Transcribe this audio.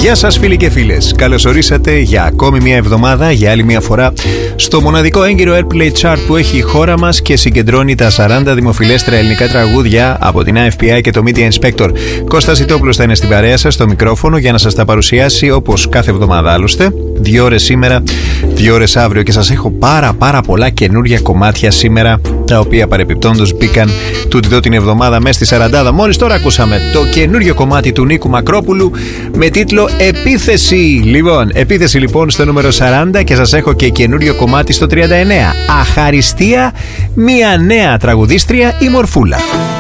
Γεια σας φίλοι και φίλες, καλώς ορίσατε για ακόμη μια εβδομάδα, για άλλη μια φορά στο μοναδικό έγκυρο Airplay Chart που έχει η χώρα μας και συγκεντρώνει τα 40 δημοφιλέστερα ελληνικά τραγούδια από την AFPI και το Media Inspector. Κώστας Ιτόπουλος θα είναι στην παρέα σας στο μικρόφωνο για να σας τα παρουσιάσει όπως κάθε εβδομάδα άλλωστε. 2 ώρες σήμερα, 2 ώρες αύριο και σας έχω πάρα πολλά καινούργια κομμάτια σήμερα, τα οποία παρεπιπτόντως μπήκαν τούτη εδώ την εβδομάδα μέσα στη 40. Μόλις τώρα ακούσαμε το καινούργιο κομμάτι του Νίκου Μακρόπουλου με τίτλο Επίθεση. Επίθεση λοιπόν στο νούμερο 40 και σας έχω και καινούργιο κομμάτι στο 39. Αχαριστία, μια νέα τραγουδίστρια, η Μορφούλα.